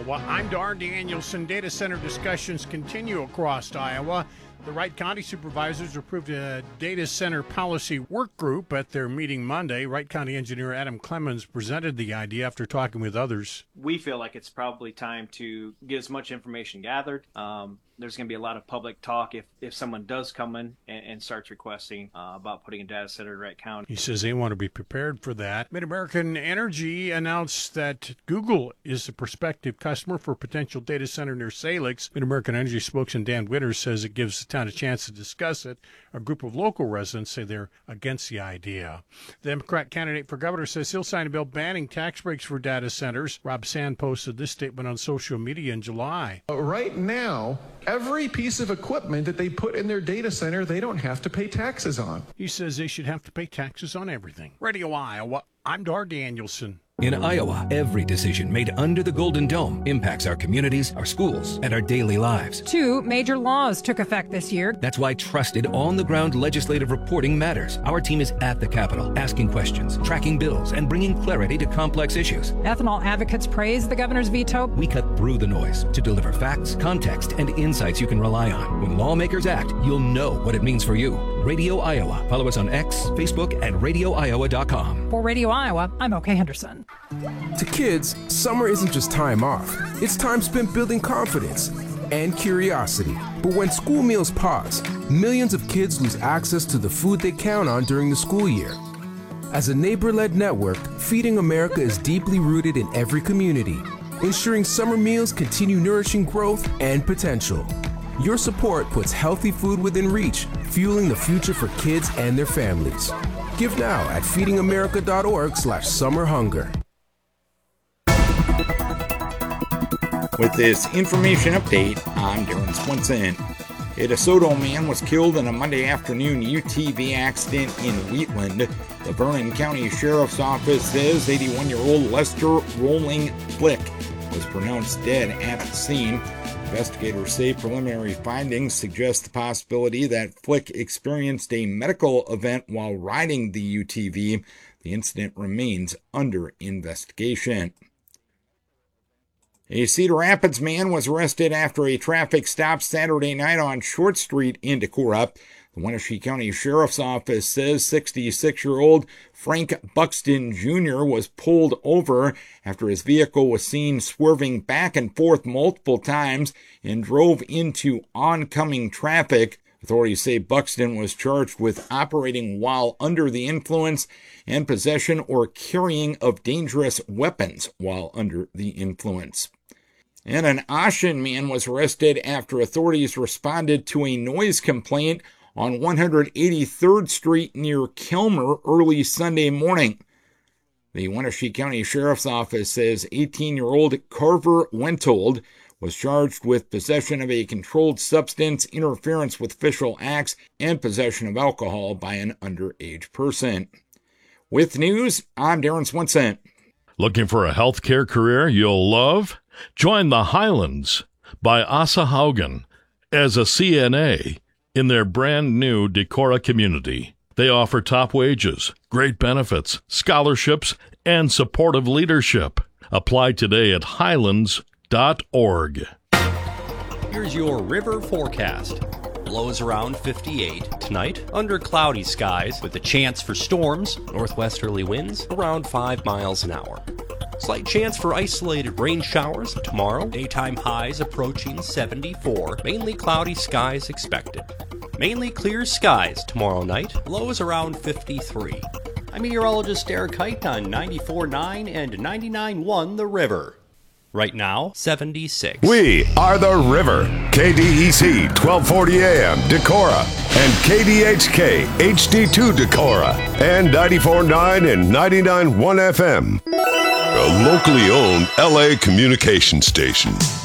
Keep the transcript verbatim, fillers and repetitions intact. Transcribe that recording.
Iowa. I'm Dar Danielson. Data center discussions continue across Iowa. The Wright County supervisors approved a data center policy work group at their meeting Monday. Wright County engineer Adam Clemens presented the idea after talking with others. We feel like it's probably time to get as much information gathered. Um, there's going to be a lot of public talk if, if someone does come in and, and starts requesting uh, about putting a data center in Wright County. He says they want to be prepared for that. Mid-American Energy announced that Google is a prospective customer for a potential data center near Salix. Mid-American Energy spokesman Dan Witters says it gives the town a chance to discuss it. A group of local residents say they're against the idea. The Democrat candidate for governor says he'll sign a bill banning tax breaks for data centers. Rob Sand posted this statement on social media in July. Right now, every piece of equipment that they put in their data center, they don't have to pay taxes on. He says they should have to pay taxes on everything. Radio Iowa, I'm Dar Danielson. In Iowa, every decision made under the Golden Dome impacts our communities, our schools, and our daily lives. Two major laws took effect this year. That's why trusted, on-the-ground legislative reporting matters. Our team is at the Capitol, asking questions, tracking bills, and bringing clarity to complex issues. Ethanol advocates praise the governor's veto. We cut through the noise to deliver facts, context, and insights you can rely on. When lawmakers act, you'll know what it means for you. Radio Iowa. Follow us on X, Facebook, and radio iowa dot com. For Radio Iowa, I'm Oakay Henderson. To kids, summer isn't just time off. It's time spent building confidence and curiosity. But when school meals pause, millions of kids lose access to the food they count on during the school year. As a neighbor-led network, Feeding America is deeply rooted in every community, ensuring summer meals continue nourishing growth and potential. Your support puts healthy food within reach, fueling the future for kids and their families. Give now at feeding america dot org slash summer hunger. With this information update, I'm Darren Swinson. A DeSoto man was killed in a Monday afternoon U T V accident in Wheatland. The Vernon County Sheriff's Office says eighty-one-year-old Lester Rolling Flick was pronounced dead at the scene. Investigators say preliminary findings suggest the possibility that Flick experienced a medical event while riding the U T V. The incident remains under investigation. A Cedar Rapids man was arrested after a traffic stop Saturday night on Short Street in Decorah. The Wenatchee County Sheriff's Office says sixty-six-year-old Frank Buxton Junior was pulled over after his vehicle was seen swerving back and forth multiple times and drove into oncoming traffic. Authorities say Buxton was charged with operating while under the influence and possession or carrying of dangerous weapons while under the influence. And an Ashen man was arrested after authorities responded to a noise complaint on one hundred eighty-third Street near Kilmer early Sunday morning. The Wenatchee County Sheriff's Office says eighteen-year-old Carver Wentold was charged with possession of a controlled substance, interference with official acts, and possession of alcohol by an underage person. With news, I'm Darren Swinson. Looking for a healthcare career you'll love? Join the Highlands by Asa Haugen as a C N A in their brand new Decorah community. They offer top wages, great benefits, scholarships, and supportive leadership. Apply today at highlands dot org. Here's your river forecast. Lows around fifty-eight. Tonight, under cloudy skies with a chance for storms. Northwesterly winds around five miles an hour. Slight chance for isolated rain showers tomorrow. Daytime highs approaching seventy-four. Mainly cloudy skies expected. Mainly clear skies tomorrow night. Lows around fifty-three. I'm meteorologist Eric Height on ninety-four point nine and ninety-nine point one The River. Right now, seventy-six. We are The River. K D E C twelve forty A M Decorah and K D H K H D two Decorah and ninety-four point nine and ninety-nine point one F M. A locally owned L A communication station.